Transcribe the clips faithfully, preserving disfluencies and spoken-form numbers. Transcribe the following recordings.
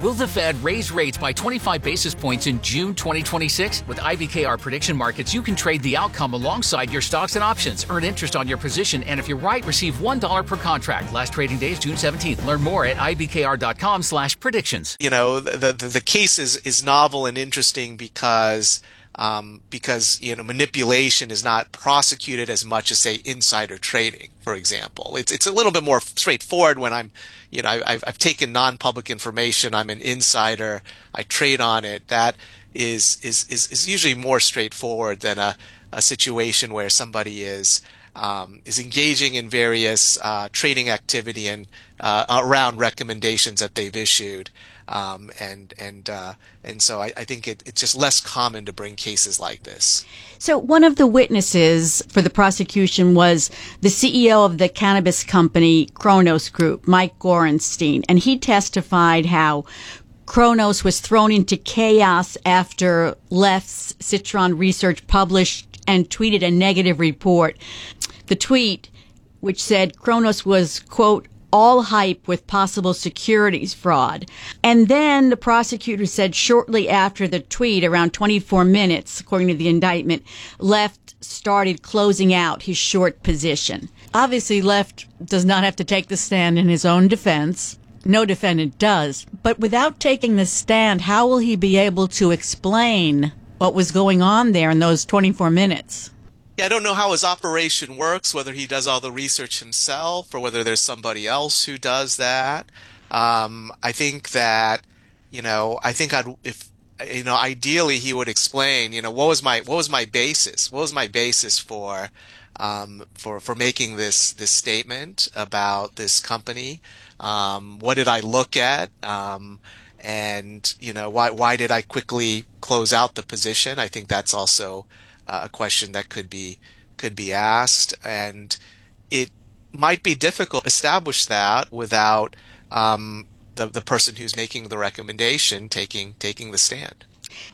Will the Fed raise rates by twenty-five basis points in June twenty twenty-six? With I B K R Prediction Markets, you can trade the outcome alongside your stocks and options. Earn interest on your position, and if you're right, receive one dollar per contract. Last trading day is June seventeenth. Learn more at ibkr.com slash predictions. You know, the, the, the case is, is novel and interesting because Um, because, you know, manipulation is not prosecuted as much as, say, insider trading, for example. It's, it's a little bit more straightforward when I'm, you know, I've, I've taken non-public information. I'm an insider. I trade on it. That is, is, is, is usually more straightforward than a, a situation where somebody is, um, is engaging in various, uh, trading activity and, uh, around recommendations that they've issued. Um, and and uh, and so I, I think it, it's just less common to bring cases like this. So one of the witnesses for the prosecution was the C E O of the cannabis company Cronos Group, Mike Gorenstein, and he testified how Cronos was thrown into chaos after Left's Citron Research published and tweeted a negative report. The tweet, which said Cronos was, quote, all hype with possible securities fraud. And then the prosecutor said shortly after the tweet, around twenty-four minutes, according to the indictment, Left started closing out his short position. Obviously, Left does not have to take the stand in his own defense. No defendant does. But without taking the stand, how will he be able to explain what was going on there in those twenty-four minutes? Yeah, I don't know how his operation works, whether he does all the research himself or whether there's somebody else who does that. Um, I think that, you know, I think I'd, if, you know, ideally he would explain, you know, what was my, what was my basis? What was my basis for, um, for, for making this, this statement about this company? Um, what did I look at? Um, and, you know, why, why did I quickly close out the position? I think that's also Uh, a question that could be could be asked, and it might be difficult to establish that without um, the the person who's making the recommendation taking taking the stand.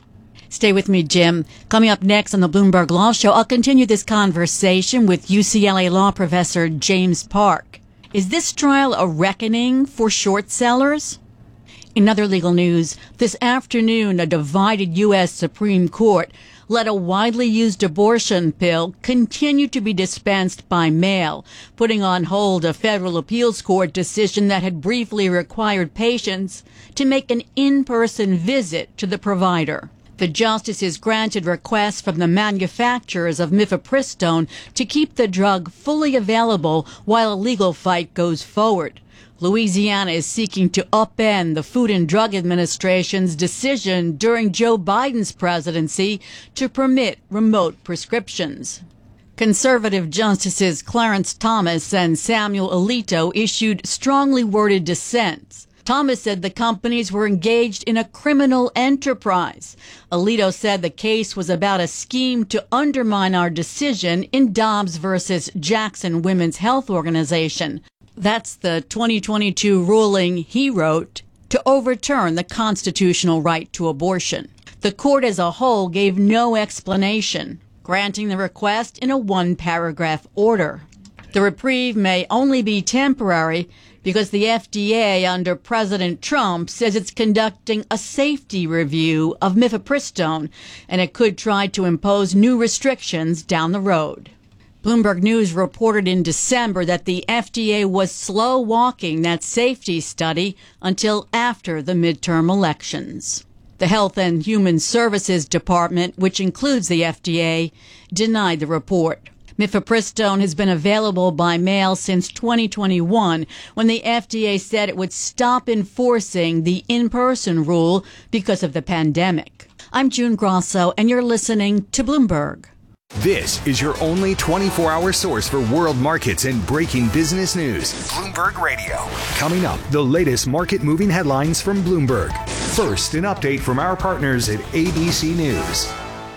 Stay with me, Jim. Coming up next on the Bloomberg Law Show, I'll continue this conversation with U C L A law professor James Park. Is this trial a reckoning for short sellers? In other legal news, this afternoon, a divided U S Supreme Court let a widely used abortion pill continue to be dispensed by mail, putting on hold a federal appeals court decision that had briefly required patients to make an in-person visit to the provider. The justices granted requests from the manufacturers of mifepristone to keep the drug fully available while a legal fight goes forward. Louisiana is seeking to upend the Food and Drug Administration's decision during Joe Biden's presidency to permit remote prescriptions. Conservative Justices Clarence Thomas and Samuel Alito issued strongly worded dissents. Thomas said the companies were engaged in a criminal enterprise. Alito said the case was about a scheme to undermine our decision in Dobbs versus Jackson Women's Health Organization. That's the twenty twenty-two ruling he wrote to overturn the constitutional right to abortion. The court as a whole gave no explanation, granting the request in a one-paragraph order. The reprieve may only be temporary because the F D A under President Trump says it's conducting a safety review of mifepristone, and it could try to impose new restrictions down the road. Bloomberg News reported in December that the F D A was slow-walking that safety study until after the midterm elections. The Health and Human Services Department, which includes the F D A, denied the report. Mifepristone has been available by mail since twenty twenty-one, when the F D A said it would stop enforcing the in-person rule because of the pandemic. I'm June Grosso, and you're listening to Bloomberg. This is your only twenty-four hour source for world markets and breaking business news. Bloomberg Radio. Coming up, the latest market-moving headlines from Bloomberg. First, an update from our partners at A B C News.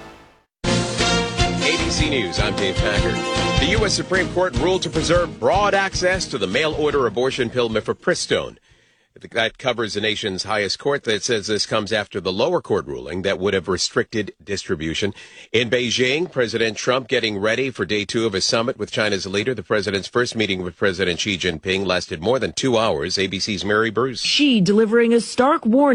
A B C News, I'm Dave Packard. The U S Supreme Court ruled to preserve broad access to the mail-order abortion pill mifepristone. That covers the nation's highest court that says this comes after the lower court ruling that would have restricted distribution. In Beijing, President Trump getting ready for day two of his summit with China's leader. The president's first meeting with President Xi Jinping lasted more than two hours. A B C's Mary Bruce. Xi delivering a stark warning.